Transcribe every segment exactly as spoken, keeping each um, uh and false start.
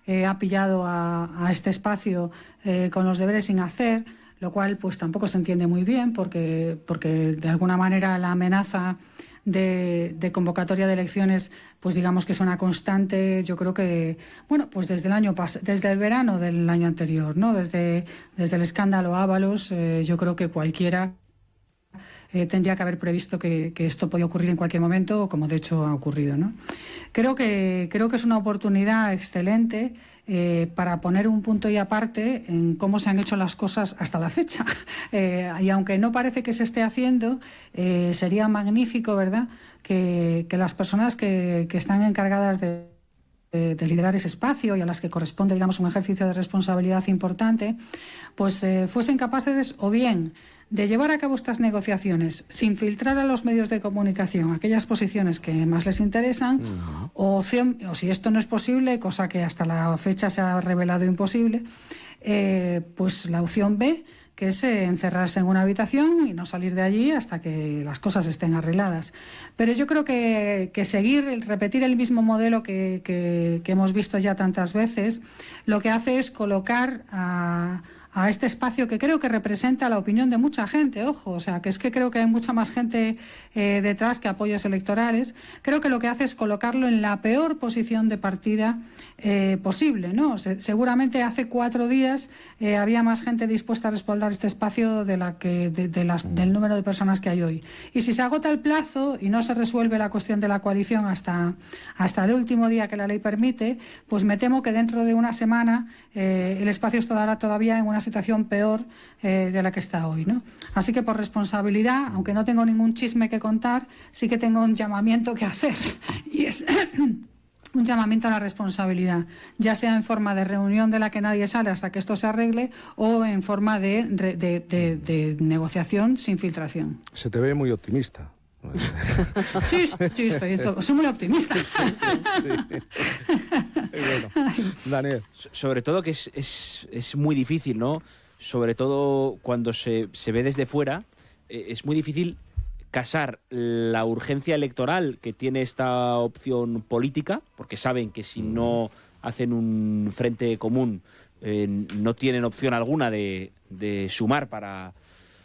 eh, ha pillado a, a este espacio eh, con los deberes sin hacer, lo cual pues tampoco se entiende muy bien porque, porque de alguna manera la amenaza de, de convocatoria de elecciones pues digamos que es una constante, yo creo que bueno pues desde el año pas desde el verano del año anterior, ¿no? Desde, desde el escándalo Ábalos, eh, yo creo que cualquiera Eh, tendría que haber previsto que, que esto podía ocurrir en cualquier momento, como de hecho ha ocurrido, ¿no? Creo que, creo que es una oportunidad excelente eh, para poner un punto y aparte en cómo se han hecho las cosas hasta la fecha. Eh, y aunque no parece que se esté haciendo, eh, sería magnífico, ¿verdad?, que, que las personas que, que están encargadas de de liderar ese espacio y a las que corresponde, digamos, un ejercicio de responsabilidad importante, pues eh, fuesen capaces o bien de llevar a cabo estas negociaciones sin filtrar a los medios de comunicación aquellas posiciones que más les interesan, uh-huh. o, opción, o si esto no es posible, cosa que hasta la fecha se ha revelado imposible, eh, pues la opción B, que es eh, encerrarse en una habitación y no salir de allí hasta que las cosas estén arregladas. Pero yo creo que, que seguir, repetir el mismo modelo que, que, que hemos visto ya tantas veces, lo que hace es colocar a, a este espacio que creo que representa la opinión de mucha gente, ojo, o sea, que es que creo que hay mucha más gente eh, detrás que apoyos electorales, creo que lo que hace es colocarlo en la peor posición de partida eh, posible, ¿no? Se, seguramente hace cuatro días eh, había más gente dispuesta a respaldar este espacio de la que de, de las, del número de personas que hay hoy. Y si se agota el plazo y no se resuelve la cuestión de la coalición hasta, hasta el último día que la ley permite, pues me temo que dentro de una semana eh, el espacio estará todavía en una situación peor eh, de la que está hoy, ¿no? Así que por responsabilidad, aunque no tengo ningún chisme que contar, sí que tengo un llamamiento que hacer y es un llamamiento a la responsabilidad, ya sea en forma de reunión de la que nadie sale hasta que esto se arregle o en forma de, de, de, de, de negociación sin filtración. Se te ve muy optimista. Sí, sí, estoy, soy muy optimista. Sí, sí, sí. Bueno, Daniel. Sobre todo que es, es, es muy difícil, ¿no? Sobre todo cuando se, se ve desde fuera, eh, es muy difícil casar la urgencia electoral que tiene esta opción política, porque saben que si no hacen un frente común eh, no tienen opción alguna de, de sumar para,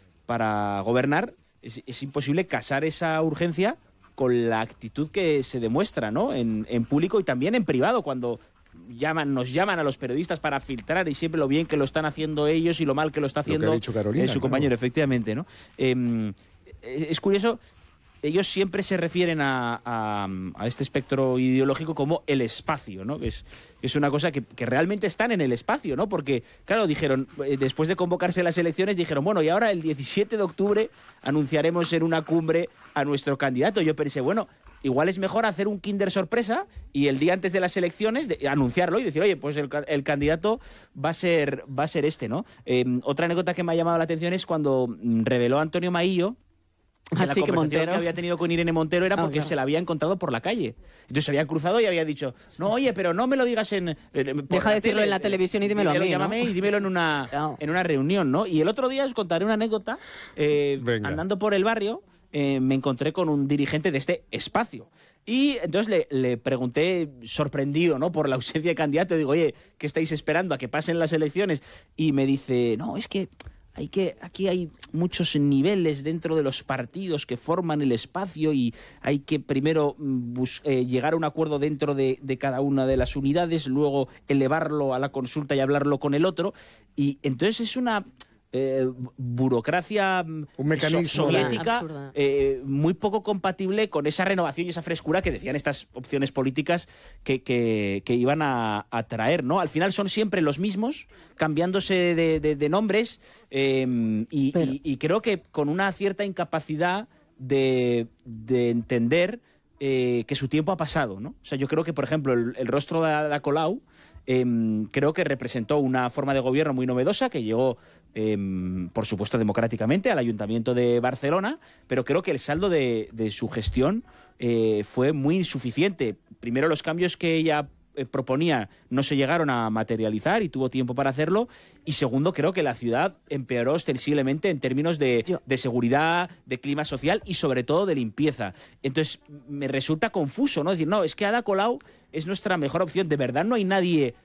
para gobernar. Es, es imposible casar esa urgencia con la actitud que se demuestra, ¿no? en, en público y también en privado, cuando llaman, nos llaman a los periodistas para filtrar y siempre lo bien que lo están haciendo ellos y lo mal que lo está haciendo lo que ha dicho Carolina, eh, su compañero, claro. Efectivamente, ¿no? Eh, es curioso, ellos siempre se refieren a, a, a este espectro ideológico como el espacio, ¿no? Que es, que es una cosa que, que realmente están en el espacio, ¿no? Porque, claro, dijeron, después de convocarse las elecciones, dijeron, bueno, y ahora el diecisiete de octubre anunciaremos en una cumbre a nuestro candidato. Yo pensé, bueno, igual es mejor hacer un Kinder sorpresa y el día antes de las elecciones de, anunciarlo y decir, oye, pues el, el candidato va a ser, va a ser este, ¿no? Eh, otra anécdota que me ha llamado la atención es cuando reveló Antonio Maillo que la Así conversación que, Montero... que había tenido con Irene Montero era porque ah, claro. se la había encontrado por la calle. Entonces se habían cruzado y había dicho, no, oye, pero no me lo digas en... Eh, Deja de decirlo tele, en la televisión y dímelo, dímelo a mí, llámame ¿no? y dímelo en una, no. en una reunión, ¿no? Y el otro día os contaré una anécdota. Eh, andando por el barrio, eh, me encontré con un dirigente de este espacio. Y entonces le, le pregunté, sorprendido, ¿no?, por la ausencia de candidato. Digo, oye, ¿qué estáis esperando a que pasen las elecciones? Y me dice, no, es que... Hay que, aquí hay muchos niveles dentro de los partidos que forman el espacio y hay que primero bus, eh, llegar a un acuerdo dentro de, de cada una de las unidades, luego elevarlo a la consulta y hablarlo con el otro. Y entonces es una... Eh, burocracia un mecanismo so soviética eh, muy poco compatible con esa renovación y esa frescura que decían estas opciones políticas que, que, que iban a, a traer, ¿no? Al final son siempre los mismos, cambiándose de, de, de nombres eh, y, y, y creo que con una cierta incapacidad de, de entender eh, que su tiempo ha pasado, ¿no? O sea, yo creo que, por ejemplo, el, el rostro de Ada Colau eh, creo que representó una forma de gobierno muy novedosa que llegó Eh, por supuesto democráticamente al Ayuntamiento de Barcelona, pero creo que el saldo de, de su gestión eh, fue muy insuficiente. Primero, los cambios que ella eh, proponía no se llegaron a materializar y tuvo tiempo para hacerlo, y segundo, creo que la ciudad empeoró ostensiblemente en términos de, de seguridad, de clima social y sobre todo de limpieza. Entonces me resulta confuso, ¿no? Decir, no, es que Ada Colau es nuestra mejor opción. ¿De verdad no hay nadie